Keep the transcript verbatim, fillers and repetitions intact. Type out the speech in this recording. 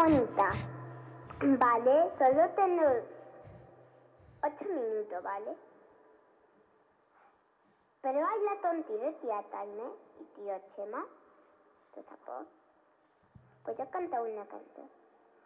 monita. Vale, solo tengo ocho minutos, ¿vale? Pero hay la tontera de tía Taime y tío Chema. ¿Tú sabes? Pues yo canto una canción.